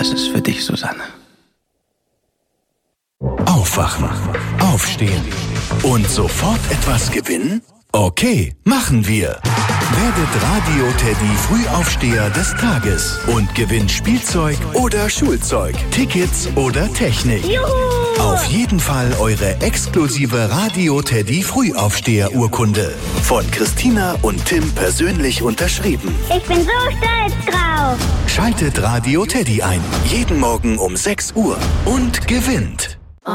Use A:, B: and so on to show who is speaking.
A: Das ist für dich, Susanne.
B: Aufwachen, aufstehen und sofort etwas gewinnen? Okay, machen wir. Werdet Radio-Teddy Frühaufsteher des Tages und gewinnt Spielzeug oder Schulzeug, Tickets oder Technik.
C: Juhu!
B: Auf jeden Fall eure exklusive Radio-Teddy Frühaufsteher-Urkunde. Von Christina und Tim persönlich unterschrieben.
C: Ich bin so stolz drauf.
B: Schaltet Radio-Teddy ein. Jeden Morgen um 6 Uhr und gewinnt.